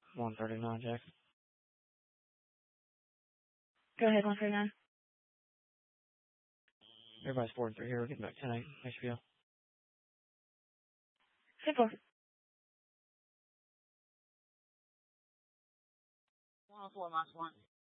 139, Jack. Go ahead, 139. Everybody's 4-3 here. We're getting back tonight. HBO. 10-4. 104, -1.